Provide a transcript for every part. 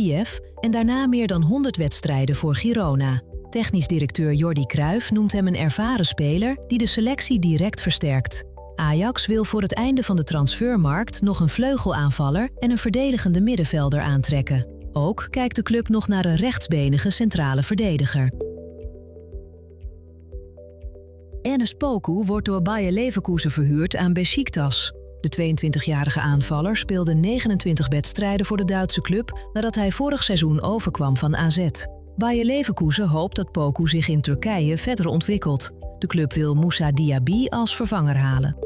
Kiev en daarna meer dan 100 wedstrijden voor Girona. Technisch directeur Jordi Cruijff noemt hem een ervaren speler die de selectie direct versterkt. Ajax wil voor het einde van de transfermarkt nog een vleugelaanvaller en een verdedigende middenvelder aantrekken. Ook kijkt de club nog naar een rechtsbenige centrale verdediger. Enes Poku wordt door Bayer Leverkusen verhuurd aan Beşiktaş. De 22-jarige aanvaller speelde 29 wedstrijden voor de Duitse club nadat hij vorig seizoen overkwam van AZ. Bayer Leverkusen hoopt dat Poku zich in Turkije verder ontwikkelt. De club wil Moussa Diaby als vervanger halen.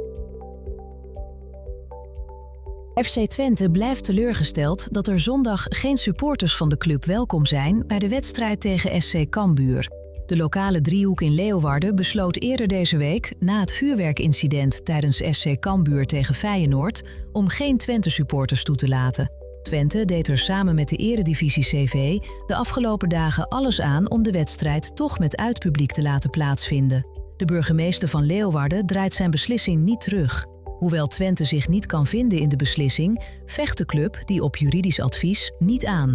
FC Twente blijft teleurgesteld dat er zondag geen supporters van de club welkom zijn bij de wedstrijd tegen SC Cambuur. De lokale driehoek in Leeuwarden besloot eerder deze week, na het vuurwerkincident tijdens SC Cambuur tegen Feyenoord, om geen Twente-supporters toe te laten. Twente deed er samen met de Eredivisie CV de afgelopen dagen alles aan om de wedstrijd toch met uitpubliek te laten plaatsvinden. De burgemeester van Leeuwarden draait zijn beslissing niet terug. Hoewel Twente zich niet kan vinden in de beslissing, vecht de club die op juridisch advies niet aan.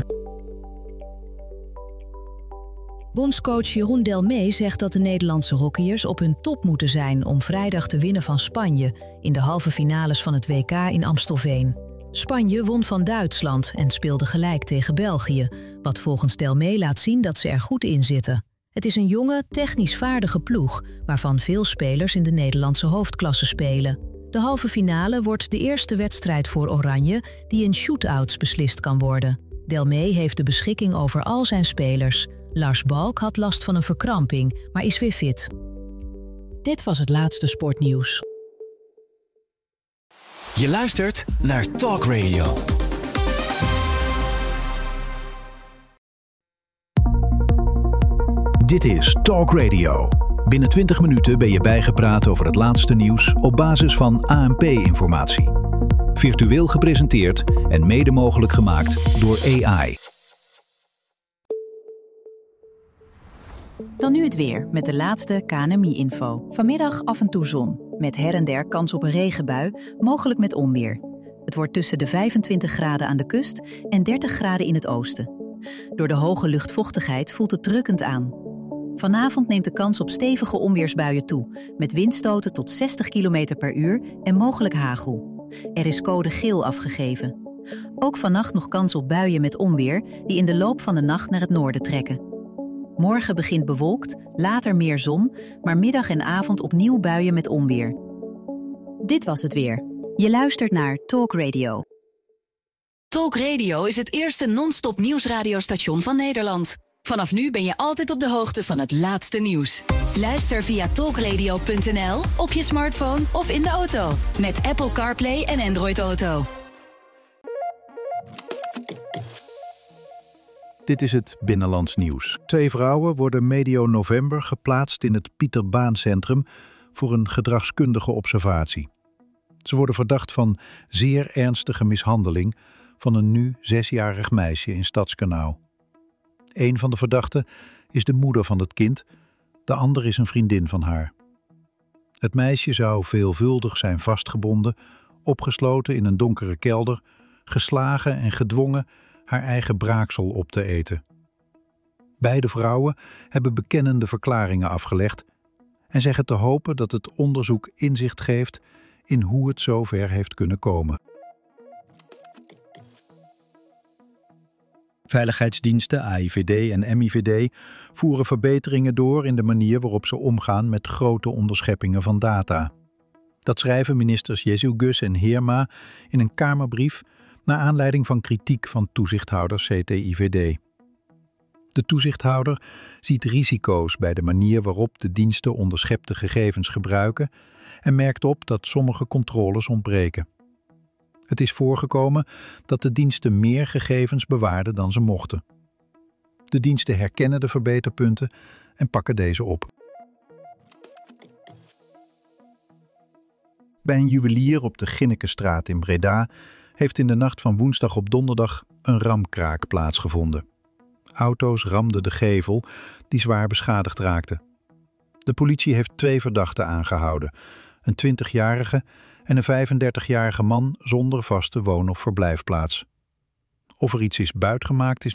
Bondscoach Jeroen Delmee zegt dat de Nederlandse hockeyers op hun top moeten zijn om vrijdag te winnen van Spanje in de halve finales van het WK in Amstelveen. Spanje won van Duitsland en speelde gelijk tegen België, wat volgens Delmee laat zien dat ze er goed in zitten. Het is een jonge, technisch vaardige ploeg, waarvan veel spelers in de Nederlandse hoofdklasse spelen. De halve finale wordt de eerste wedstrijd voor Oranje die in shootouts beslist kan worden. Delmee heeft de beschikking over al zijn spelers. Lars Balk had last van een verkramping, maar is weer fit. Dit was het laatste sportnieuws. Je luistert naar Talk Radio. Dit is Talk Radio. Binnen 20 minuten ben je bijgepraat over het laatste nieuws op basis van ANP-informatie. Virtueel gepresenteerd en mede mogelijk gemaakt door AI. Dan nu het weer met de laatste KNMI-info. Vanmiddag af en toe zon, met her en der kans op een regenbui, mogelijk met onweer. Het wordt tussen de 25 graden aan de kust en 30 graden in het oosten. Door de hoge luchtvochtigheid voelt het drukkend aan. Vanavond neemt de kans op stevige onweersbuien toe, met windstoten tot 60 km per uur en mogelijk hagel. Er is code geel afgegeven. Ook vannacht nog kans op buien met onweer, die in de loop van de nacht naar het noorden trekken. Morgen begint bewolkt, later meer zon, maar middag en avond opnieuw buien met onweer. Dit was het weer. Je luistert naar Talk Radio. Talk Radio is het eerste non-stop nieuwsradiostation van Nederland. Vanaf nu ben je altijd op de hoogte van het laatste nieuws. Luister via talkradio.nl, op je smartphone of in de auto. Met Apple CarPlay en Android Auto. Dit is het Binnenlands Nieuws. 2 vrouwen worden medio november geplaatst in het Pieter Baan Centrum voor een gedragskundige observatie. Ze worden verdacht van zeer ernstige mishandeling van een nu 6-jarig meisje in Stadskanaal. Een van de verdachten is de moeder van het kind, de ander is een vriendin van haar. Het meisje zou veelvuldig zijn vastgebonden, opgesloten in een donkere kelder, geslagen en gedwongen haar eigen braaksel op te eten. Beide vrouwen hebben bekennende verklaringen afgelegd en zeggen te hopen dat het onderzoek inzicht geeft in hoe het zover heeft kunnen komen. Veiligheidsdiensten, AIVD en MIVD voeren verbeteringen door in de manier waarop ze omgaan met grote onderscheppingen van data. Dat schrijven ministers Jezus en Heerma in een Kamerbrief naar aanleiding van kritiek van toezichthouder CTIVD. De toezichthouder ziet risico's bij de manier waarop de diensten onderschepte gegevens gebruiken en merkt op dat sommige controles ontbreken. Het is voorgekomen dat de diensten meer gegevens bewaarden dan ze mochten. De diensten herkennen de verbeterpunten en pakken deze op. Bij een juwelier op de Ginnekenstraat in Breda heeft in de nacht van woensdag op donderdag een ramkraak plaatsgevonden. Auto's ramden de gevel die zwaar beschadigd raakte. De politie heeft 2 verdachten aangehouden, een 20-jarige en een 35-jarige man zonder vaste woon- of verblijfplaats. Of er iets is buitgemaakt is